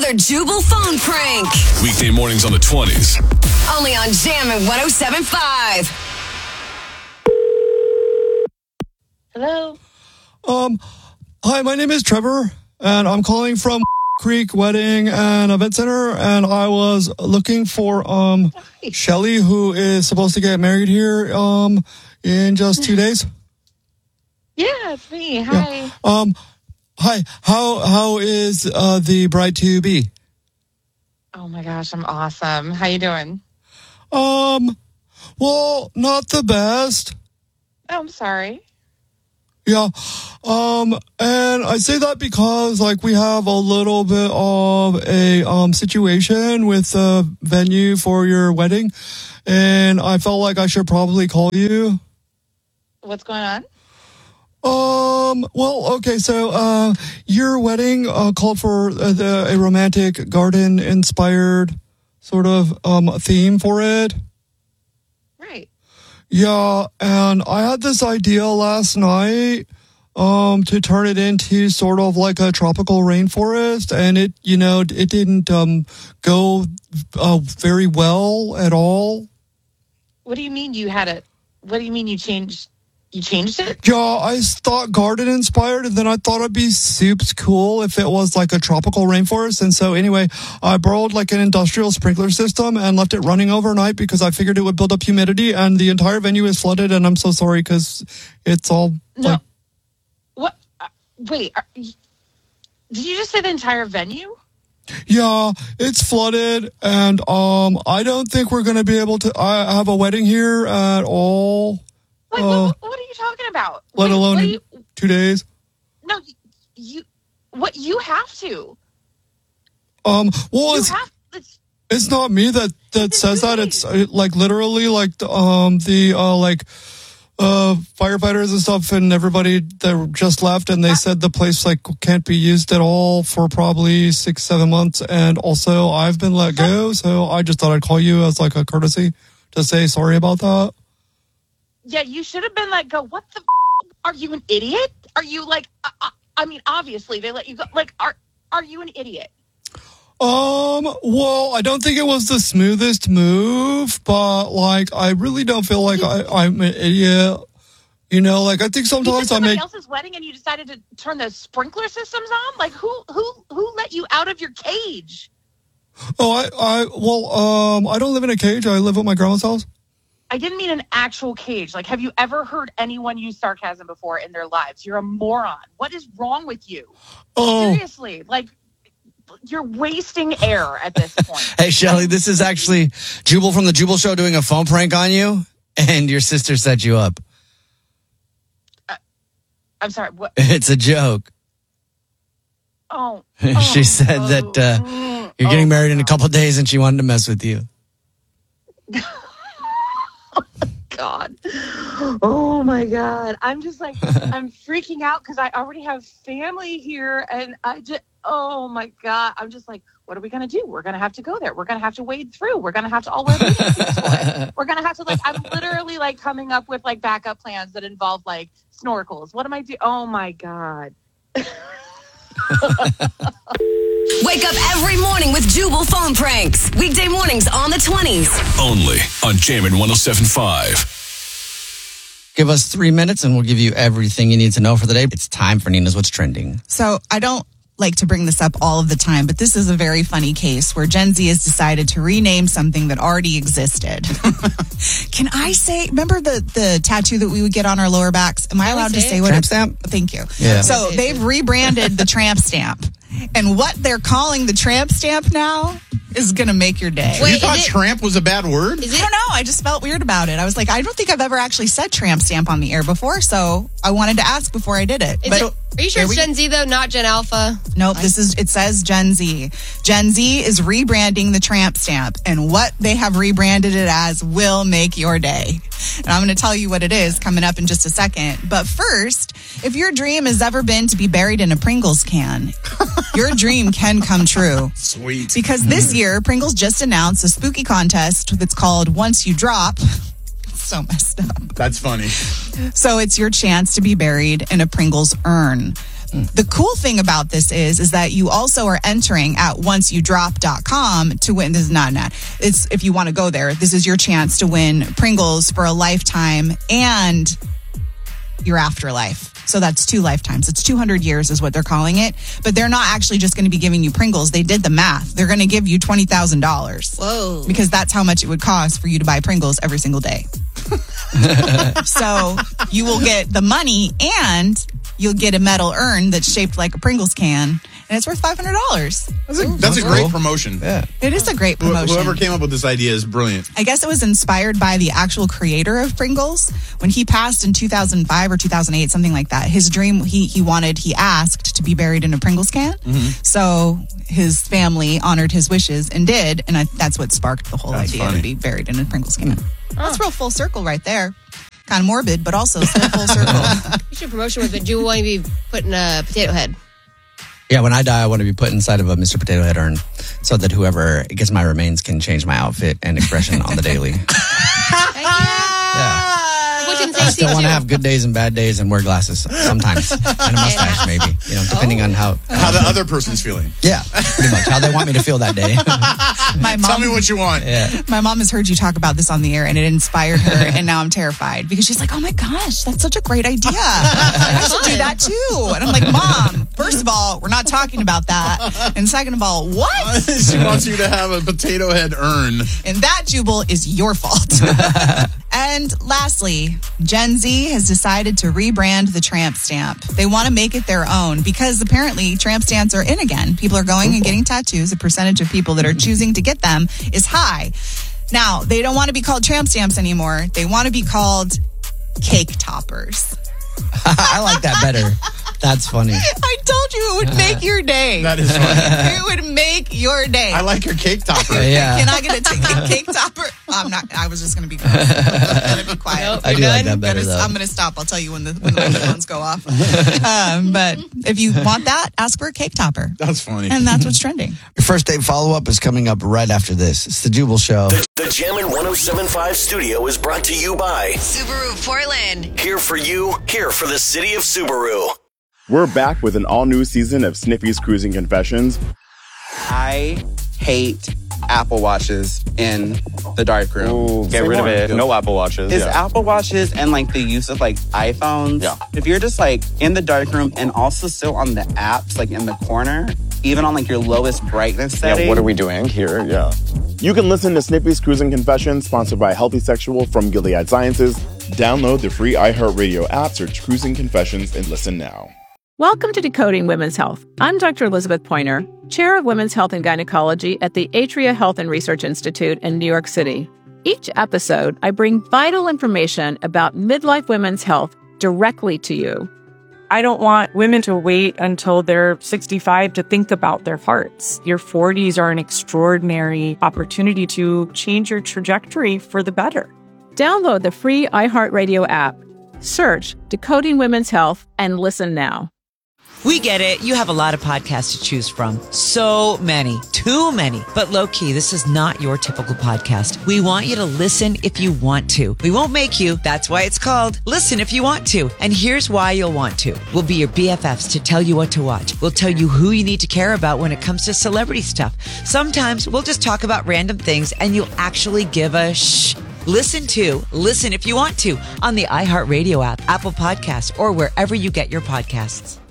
another Jubal phone prank. Weekday mornings on the 20s. Only on Jammin' 107.5. Hello? Hi, my name is Trevor, and I'm calling from Creek Wedding and Event Center, and I was looking for Shelly, who is supposed to get married here in just 2 days. Yeah, it's me. Hi. Yeah. Hi. How is the bride to be? Oh my gosh, I'm awesome. How you doing? Well, not the best. Oh, I'm sorry. Yeah. And I say that because we have a little bit of a situation with the venue for your wedding, and I felt like I should probably call you. What's going on? Well, okay, so your wedding called for a romantic garden inspired sort of theme for it. Right. Yeah, and I had this idea last night to turn it into sort of like a tropical rainforest, and it didn't go very well at all. What do you mean what do you mean you changed it? Yeah, I thought garden inspired, and then I thought it'd be super cool if it was like a tropical rainforest. And so anyway, I borrowed an industrial sprinkler system and left it running overnight because I figured it would build up humidity, and the entire venue is flooded, and I'm so sorry because it's all No. What? Wait, did you just say the entire venue? Yeah, it's flooded, and I don't think we're going to be able to have a wedding here at all. What are you talking about? Let alone in 2 days. No, you have to. Well, It's not me that says that. It's literally firefighters and stuff and everybody that just left, and they said the place can't be used at all for probably 6-7 months. And also I've been let go, so I just thought I'd call you as a courtesy to say sorry about that. Yeah, you should have been let go. What the are you an idiot? Are you obviously they let you go. Are you an idiot? Well, I don't think it was the smoothest move, but I really don't feel like I'm an idiot. I think sometimes I make somebody else's wedding and you decided to turn the sprinkler systems on. Who let you out of your cage? Oh, I don't live in a cage. I live at my grandma's house. I didn't mean an actual cage. Have you ever heard anyone use sarcasm before in their lives? You're a moron. What is wrong with you? Oh. Seriously, you're wasting air at this point. Hey, Shelly, this is actually Jubal from the Jubal Show doing a phone prank on you, and your sister set you up. I'm sorry, what? It's a joke. Oh. She said that you're getting married in a couple of days, and she wanted to mess with you. God. Oh my God. I'm just I'm freaking out because I already have family here, and oh my God. I'm just what are we going to do? We're going to have to go there. We're going to have to wade through. We're going to have to all wear bathing suits. We're going to have to I'm literally coming up with backup plans that involve snorkels. What am I doing? Oh my God. Wake up every morning with Jubal phone pranks. Weekday mornings on the 20s. Only on Jammin' 107.5. Give us 3 minutes and we'll give you everything you need to know for the day. It's time for Nina's What's Trending. So I don't like to bring this up all of the time, but this is a very funny case where Gen Z has decided to rename something that already existed. Can I say, remember the tattoo that we would get on our lower backs? Am I allowed to say what Tramp it's? stamp? Thank you. Yeah. So they've rebranded the tramp stamp. And what they're calling the tramp stamp now is going to make your day. Wait, you thought tramp was a bad word? I don't know. I just felt weird about it. I was I don't think I've ever actually said tramp stamp on the air before, so I wanted to ask before I did it. Are you sure it's Gen Z, though, not Gen Alpha? Nope, it says Gen Z. Gen Z is rebranding the tramp stamp, and what they have rebranded it as will make your day. And I'm going to tell you what it is coming up in just a second. But first, if your dream has ever been to be buried in a Pringles can, your dream can come true. Sweet. Because this year, Pringles just announced a spooky contest that's called Once You Drop. So messed up. That's funny. So it's your chance to be buried in a Pringles urn. The cool thing about this is that you also are entering at onceyoudrop.com to win. This is not an ad. It's if you want to go there. This is your chance to win Pringles for a lifetime and your afterlife. So that's 2 lifetimes. It's 200 years is what they're calling it. But they're not actually just going to be giving you Pringles. They did the math. They're going to give you $20,000. Whoa. Because that's how much it would cost for you to buy Pringles every single day. So you will get the money and you'll get a metal urn that's shaped like a Pringles can. And it's worth $500. That's a great promotion. Yeah. It is a great promotion. Whoever came up with this idea is brilliant. I guess it was inspired by the actual creator of Pringles. When he passed in 2005 or 2008, something like that, his dream, he asked to be buried in a Pringles can. So his family honored his wishes and did. And that's what sparked the whole idea to be buried in a Pringles can. That's real full circle right there. Kind of morbid, but also still full circle. You should promotion with it. Do you want to be put in a potato head? Yeah, when I die, I want to be put inside of a Mr. Potato Head urn so that whoever gets my remains can change my outfit and expression on the daily. Yeah. I still want to have good days and bad days and wear glasses sometimes. And a mustache, maybe. You know, depending on how the other person's feeling. Yeah, pretty much. How they want me to feel that day. My mom, tell me what you want. Yeah. My mom has heard you talk about this on the air and it inspired her. And now I'm terrified because she's like, oh my gosh, that's such a great idea. I should do that too. And I'm like, Mom, first of all, we're not talking about that. And second of all, what? She wants you to have a potato head urn. And that, Jubal, is your fault. And lastly, Gen Z has decided to rebrand the tramp stamp. They want to make it their own because apparently tramp stamps are in again. People are going and getting tattoos. The percentage of people that are choosing to get them is high. Now, they don't want to be called tramp stamps anymore. They want to be called cake toppers. I like that better. That's funny. I told you it would make your day. That is funny. It would make your day. I like your cake topper. Yeah. Can I get a cake topper? I'm not. I was just going to be gross. I'm going to be quiet. Nope, I do like that better, though. I'm going to stop. I'll tell you when the microphones go off. But if you want that, ask for a cake topper. That's funny. And that's what's trending. Your first date follow-up is coming up right after this. It's the Jubal Show. The Jammin' 107.5 studio is brought to you by Subaru Portland. Here for you, here for the city of Subaru. We're back with an all-new season of Snippy's Cruising Confessions. I hate Apple Watches in the darkroom. Ooh, get rid of it. No Apple Watches. Is Apple Watches and like the use of like iPhones. Yeah. If you're just like in the darkroom and also still on the apps, like in the corner, even on like your lowest brightness setting. Yeah, what are we doing here? Yeah. You can listen to Snippy's Cruising Confessions, sponsored by Healthy Sexual from Gilead Sciences. Download the free iHeartRadio app, search Cruising Confessions, and listen now. Welcome to Decoding Women's Health. I'm Dr. Elizabeth Pointer, Chair of Women's Health and Gynecology at the Atria Health and Research Institute in New York City. Each episode, I bring vital information about midlife women's health directly to you. I don't want women to wait until they're 65 to think about their hearts. Your 40s are an extraordinary opportunity to change your trajectory for the better. Download the free iHeartRadio app. Search Decoding Women's Health and listen now. We get it. You have a lot of podcasts to choose from. So many. Too many. But low-key, this is not your typical podcast. We want you to listen if you want to. We won't make you. That's why it's called Listen If You Want To. And here's why you'll want to. We'll be your BFFs to tell you what to watch. We'll tell you who you need to care about when it comes to celebrity stuff. Sometimes we'll just talk about random things and you'll actually give a shh. Listen If You Want To on the iHeartRadio app, Apple Podcasts, or wherever you get your podcasts.